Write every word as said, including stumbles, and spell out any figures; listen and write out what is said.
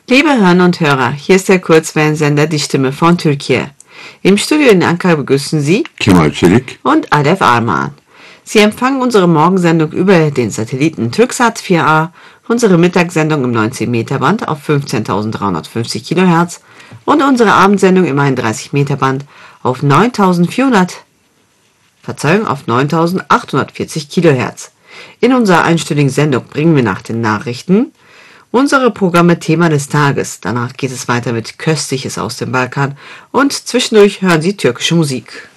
Liebe Hörner und Hörer, hier ist der Kurzwellensender Die Stimme von Türkiye. Im Studio in Ankara begrüßen Sie Kemal Çelik und Adef Arman. Sie empfangen unsere Morgensendung über den Satelliten Türksat vier A, unsere Mittagssendung im neunzehn Meter Band auf fünfzehntausenddreihundertfünfzig Kilohertz und unsere Abendsendung im einunddreißig Meter Band auf neuntausendvierhundert, Verzeihung, auf neuntausendachthundertvierzig Kilohertz. In unserer einstündigen Sendung bringen wir nach den Nachrichten unsere Programme Thema des Tages. Danach geht es weiter mit Köstliches aus dem Balkan und zwischendurch hören Sie türkische Musik.